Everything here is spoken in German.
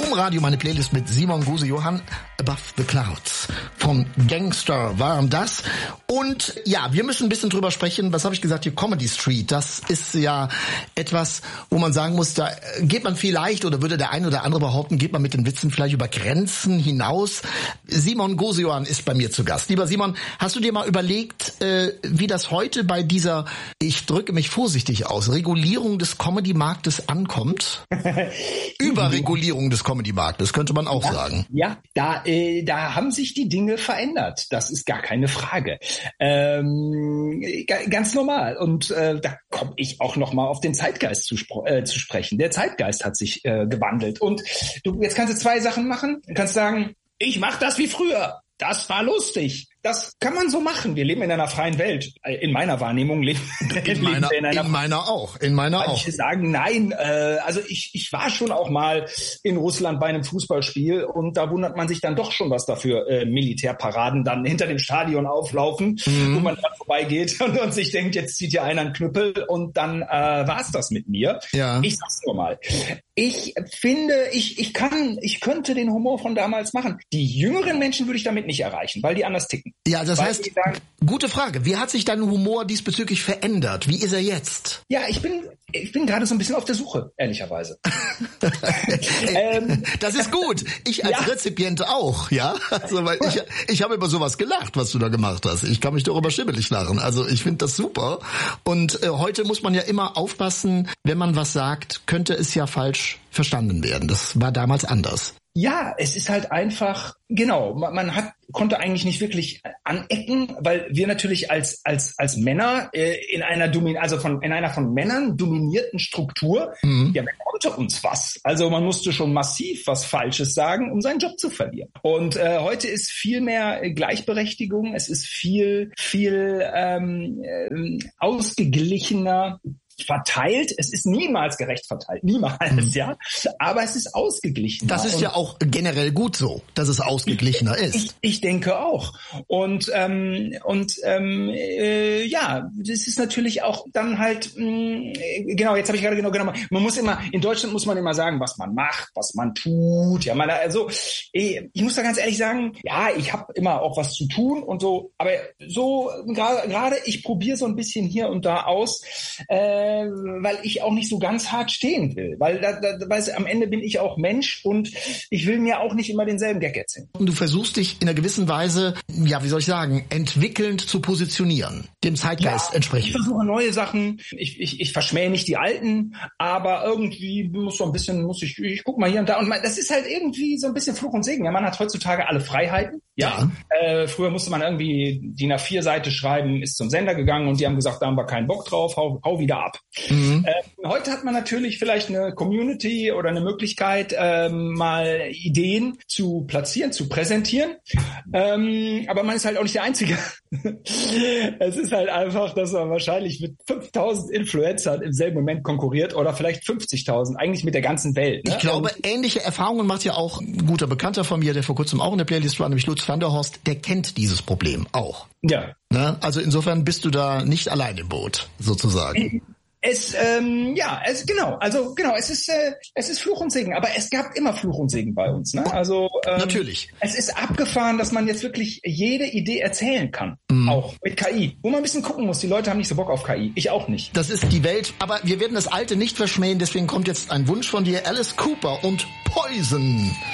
Domradio, meine Playlist mit Simon Gose-Johann. Above the Clouds von Gangster waren das. Und ja, wir müssen ein bisschen drüber sprechen. Was habe ich gesagt hier? Comedy Street. Das ist ja etwas, wo man sagen muss, da geht man vielleicht, oder würde der eine oder andere behaupten, geht man mit den Witzen vielleicht über Grenzen hinaus. Simon Gose-Johann ist bei mir zu Gast. Lieber Simon, hast du dir mal überlegt, wie das heute bei dieser, ich drücke mich vorsichtig aus, Regulierung des Comedy-Marktes ankommt? Überregulierung des Comedy-Marktes, könnte man auch sagen. Ja, da haben sich die Dinge verändert. Das ist gar keine Frage. Ganz normal. Und da komme ich auch noch mal auf den Zeitgeist zu sprechen. Der Zeitgeist hat sich gewandelt. Und jetzt kannst du zwei Sachen machen. Du kannst sagen, ich mache das wie früher. Das war lustig. Das kann man so machen. Wir leben in einer freien Welt. In meiner Wahrnehmung leben wir in meiner auch. Manche sagen nein. Also ich war schon auch mal in Russland bei einem Fußballspiel und da wundert man sich dann doch schon, was da für Militärparaden dann hinter dem Stadion auflaufen, wo man dann vorbeigeht und sich denkt, jetzt zieht ja einer einen Knüppel und dann war's das mit mir. Ja. Ich sag's nur mal. Ich finde, ich könnte den Humor von damals machen. Die jüngeren Menschen würde ich damit nicht erreichen, weil die anders ticken. Ja, das heißt, gute Frage. Wie hat sich dein Humor diesbezüglich verändert? Wie ist er jetzt? Ja, ich bin gerade so ein bisschen auf der Suche, ehrlicherweise. Das ist gut. Ich als Rezipient auch, ja. Also, weil ich habe über sowas gelacht, was du da gemacht hast. Ich kann mich darüber schimmelig lachen. Also ich finde das super. Und heute muss man ja immer aufpassen, wenn man was sagt, könnte es ja falsch verstanden werden. Das war damals anders. Ja, es ist halt einfach, genau, man konnte eigentlich nicht wirklich anecken, weil wir natürlich als Männer in einer von Männern dominierten Struktur, ja, wer konnte uns was? Also man musste schon massiv was Falsches sagen, um seinen Job zu verlieren. Und heute ist viel mehr Gleichberechtigung, es ist viel ausgeglichener verteilt. Es ist niemals gerecht verteilt. Niemals, ja. Aber es ist ausgeglichen. Das ist ja auch generell gut so, dass es ausgeglichener ist. Ich denke auch. Und ja, das ist natürlich auch dann halt, genau, jetzt habe ich gerade genau, in Deutschland muss man immer sagen, was man macht, was man tut. Ja, ich muss da ganz ehrlich sagen, ja, ich habe immer auch was zu tun und so, aber so gerade ich probiere so ein bisschen hier und da aus, weil ich auch nicht so ganz hart stehen will. Weil am Ende bin ich auch Mensch und ich will mir auch nicht immer denselben Gag erzählen. Und du versuchst dich in einer gewissen Weise, ja, wie soll ich sagen, entwickelnd zu positionieren, dem Zeitgeist entsprechend. Ich versuche neue Sachen, ich verschmähe nicht die alten, aber irgendwie ich guck mal hier und da. Und das ist halt irgendwie so ein bisschen Fluch und Segen. Ja, man hat heutzutage alle Freiheiten. Ja. Früher musste man irgendwie DIN A4-Seite schreiben, ist zum Sender gegangen und die haben gesagt, da haben wir keinen Bock drauf, hau wieder ab. Heute hat man natürlich vielleicht eine Community oder eine Möglichkeit, mal Ideen zu platzieren, zu präsentieren. Aber man ist halt auch nicht der Einzige. Es ist halt einfach, dass man wahrscheinlich mit 5.000 Influencern im selben Moment konkurriert oder vielleicht 50.000, eigentlich mit der ganzen Welt. Ne? Ich glaube, ähnliche Erfahrungen macht ja auch ein guter Bekannter von mir, der vor kurzem auch in der Playlist war, nämlich Lutz van der Horst, der kennt dieses Problem auch. Ja. Ne? Also insofern bist du da nicht allein im Boot, sozusagen. Es ist Fluch und Segen, aber es gab immer Fluch und Segen bei uns, ne? Also natürlich. Es ist abgefahren, dass man jetzt wirklich jede Idee erzählen kann, auch mit KI, wo man ein bisschen gucken muss. Die Leute haben nicht so Bock auf KI, ich auch nicht. Das ist die Welt, aber wir werden das Alte nicht verschmähen, deswegen kommt jetzt ein Wunsch von dir, Alice Cooper und Poison.